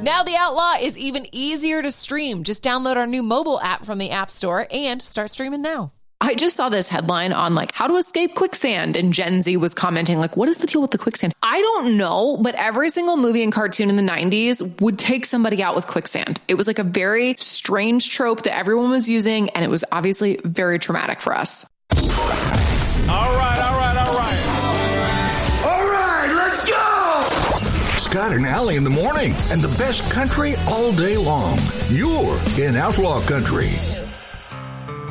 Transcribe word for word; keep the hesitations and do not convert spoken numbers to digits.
Now The Outlaw is even easier to stream. Just download our new mobile app from the App Store and start streaming now. I just saw this headline on like how to escape quicksand, and Gen Z was commenting like, what is the deal with the quicksand? I don't know, but every single movie and cartoon in the nineties would take somebody out with quicksand. It was like a very strange trope that everyone was using, and it was obviously very traumatic for us. All right, all right, all right. All right, let's go! Scott and Allie in the morning, and the best country all day long. You're in Outlaw Country.